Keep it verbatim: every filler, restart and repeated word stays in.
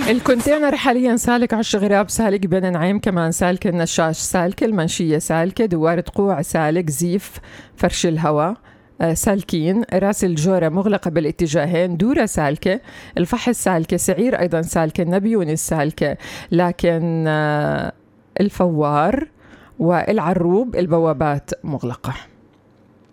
الكونتينر حاليا سالك، عش غراب سالك، بن نعيم كمان سالك، النشاش سالك، المنشية سالكة، دوار تقوع سالك، زيف فرش الهواء سالكين، راس الجورة مغلقة بالاتجاهين، دورة سالكة، الفحص سالكة، سعير أيضا سالكة، نبيون سالكة، لكن الفوار والعروب البوابات مغلقة.